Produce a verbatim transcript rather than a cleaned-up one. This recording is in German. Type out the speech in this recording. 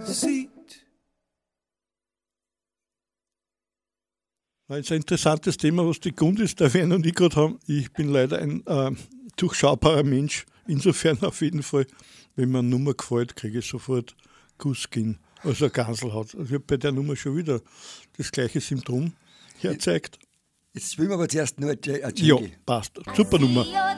sieht. Das ist ein interessantes Thema, was die Gundis, der Werner und ich gerade haben. Ich bin leider ein äh, durchschaubarer Mensch. Insofern auf jeden Fall, wenn mir eine Nummer gefällt, kriege ich sofort Kusskin, also eine Ganselhaut. Also ich habe bei der Nummer schon wieder das gleiche Symptom herzeigt. Jetzt spielen wir aber zuerst nur ein Ja, passt. Super Nummer.